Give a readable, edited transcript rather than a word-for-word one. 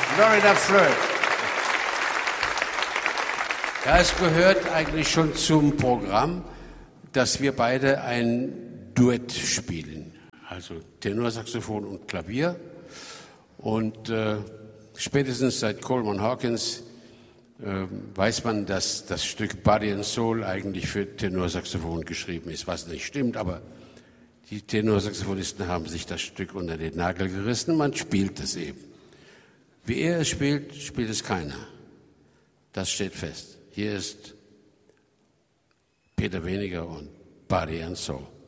Florida Fleur. Ja, es gehört eigentlich schon zum Programm, dass wir beide ein Duett spielen. Also Tenorsaxophon und Klavier. Und spätestens seit Coleman Hawkins weiß man, dass das Stück Body and Soul eigentlich für Tenorsaxophon geschrieben ist, was nicht stimmt, aber die Tenorsaxophonisten haben sich das Stück unter den Nagel gerissen, man spielt es eben. Wie er es spielt, spielt es keiner. Das steht fest. Hier ist Peter Weniger und Body and Soul.